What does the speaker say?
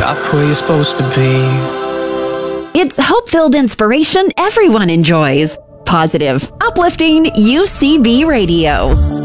stop where you're supposed to be. It's hope-filled inspiration everyone enjoys. Positive, uplifting UCB Radio.